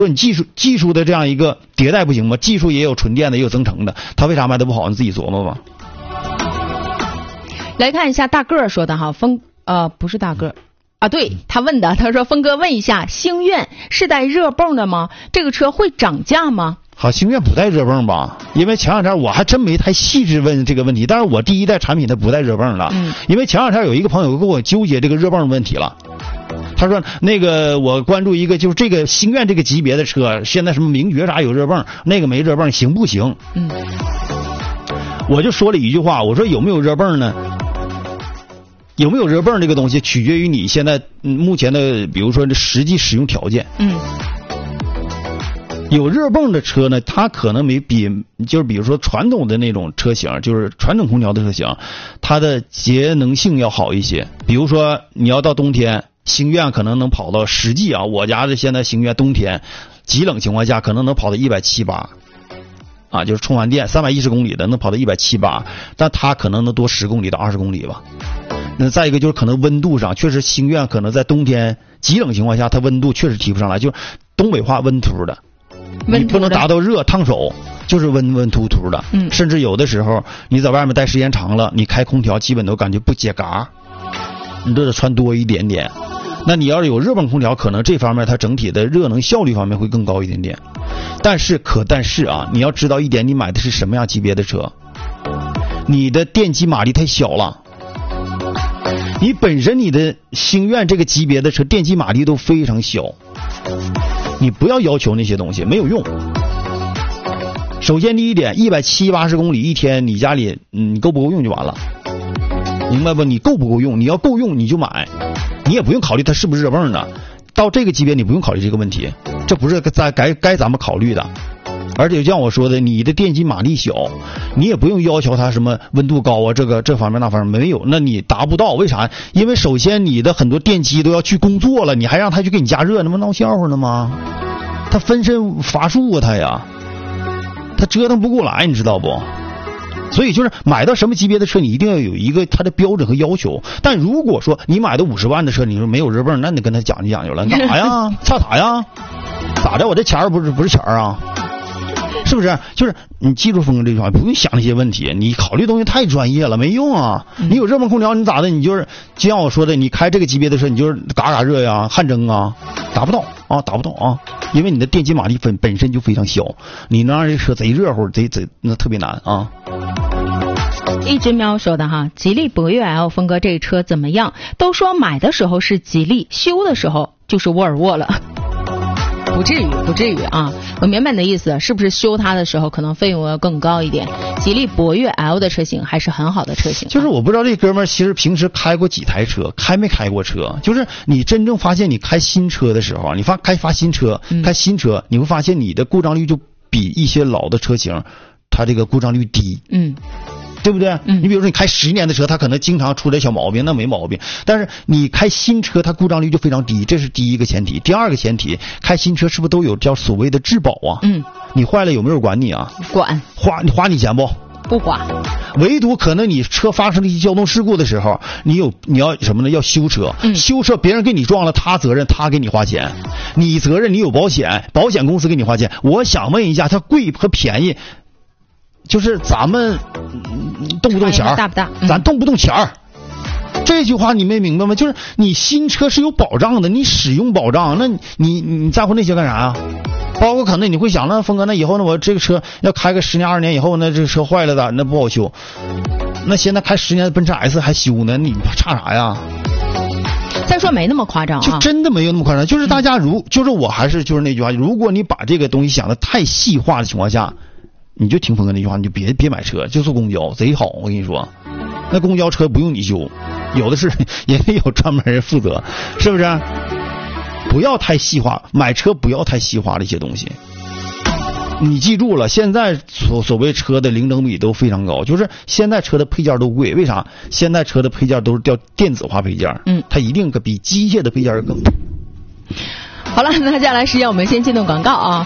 说你技术的这样一个迭代不行吗？技术也有纯电的，也有增程的，它为啥卖的不好？你自己琢磨吧。 来看一下大个儿说的哈，不是大个儿啊，对他问的，他说峰哥问一下，星愿是带热泵的吗？这个车会涨价吗？ 好，星愿不带热泵吧？因为前两天我还真没太细致问这个问题，但是我第一代产品它不带热泵了。因为前两天有一个朋友跟我纠结这个热泵问题了。他说那个我关注一个就是这个星愿这个级别的车，现在什么名爵啥有热泵，那个没热泵行不行？我就说了一句话，我说有没有热泵呢？有没有热泵这个东西取决于你现在目前的比如说这实际使用条件。有热泵的车呢，它可能没就是比如说传统的那种车型，就是传统空调的车型，它的节能性要好一些。比如说你要到冬天，星愿可能能跑到实际啊，我家的现在星愿冬天极冷情况下可能能跑到178啊，就是充完电310公里的能跑到178，但它可能能多10公里到20公里吧。那再一个就是可能温度上，确实星愿可能在冬天极冷情况下，它温度确实提不上来，就是东北话温突的。你不能达到热烫手，就是温突突的。甚至有的时候你在外面待时间长了，你开空调基本都感觉不解嘎，你都得穿多一点点。那你要是有热泵空调，可能这方面它整体的热能效率方面会更高一点点。但是啊，你要知道一点，你买的是什么样级别的车，你的电机马力太小了。你本身你的星愿这个级别的车电机马力都非常小，你不要求那些东西，没有用。首先第一点，170-180公里一天，你家里你够不够用就完了，明白不？你够不够用？你要够用你就买，你也不用考虑它是不是热泵的。到这个级别你不用考虑这个问题，这不是该咱们考虑的。而且像我说的，你的电机马力小，你也不用要求它什么温度高啊，这方面那方面没有，那你达不到。为啥？因为首先你的很多电机都要去工作了，你还让它去给你加热，那不闹笑话呢吗？它分身乏术啊，它折腾不过来，你知道不？所以就是买到什么级别的车，你一定要有一个它的标准和要求。但如果说你买的50万的车，你说没有热泵，那你跟他讲究了，你干啥呀？差啥呀？咋的？我这钱不是钱啊？是不是？就是你记住峰哥这句话，不用想那些问题，你考虑东西太专业了，没用啊！你有热泵空调，你咋的？你就是就像我说的，你开这个级别的车，你就是嘎热呀，汗蒸啊，达不到啊！因为你的电机马力本身就非常小，你能让这车贼热乎，贼那特别难啊！ 一只喵说的哈，吉利博越 L 峰哥这车怎么样？都说买的时候是吉利，修的时候就是沃尔沃了。不至于啊！我明白你的意思，是不是修它的时候可能费用要更高一点？吉利博越 L 的车型还是很好的车型。 就是我不知道这哥们儿其实平时开过几台车，开没开过车？就是你真正发现你开新车的时候，你开新车，你会发现你的故障率就比一些老的车型，它这个故障率低。对不对？你比如说你开10年的车，它可能经常出点小毛病，那没毛病。但是你开新车，它故障率就非常低，这是第一个前提。第二个前提，开新车是不是都有叫所谓的质保啊？你坏了有没有管你啊？ 管。 花你钱不？ 不花。 唯独可能你车发生了一些交通事故的时候，你要什么呢？要修车。修车别人给你撞了，他责任，他给你花钱。你责任，你有保险，保险公司给你花钱。我想问一下，它贵和便宜？就是咱们动不动钱大不大？ 咱动不动钱这句话你没明白吗？就是你新车是有保障的，你使用保障，那你在乎那些干啥呀？包括可能你会想，那峰哥，那以后呢，我这个车要开个10年20年以后呢，这个车坏了的那不好修。那现在开10年的奔驰 S 还修呢，你差啥呀？ 再说没那么夸张啊， 就真的没有那么夸张。就是大家就是我还是就是那句话，如果你把这个东西想的太细化的情况下，你就听峰哥那句话，你就别买车，就坐公交贼好。我跟你说，那公交车不用你修，有的是也有专门人负责，是不是？不要太细化，买车不要太细化的一些东西。你记住了，现在所谓车的零整比都非常高，就是现在车的配件都贵。为啥？现在车的配件都是叫电子化配件，它一定比机械的配件更。 好了，那接下来时间我们先进入广告啊。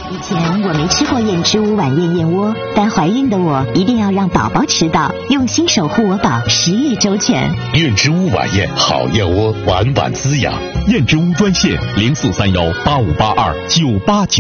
以前我没吃过燕之屋晚宴燕窝，但怀孕的我一定要让宝宝吃到，用心守护我宝，10亿周全。 燕之屋晚宴好燕窝，晚晚滋养。 燕之屋专线043185829899。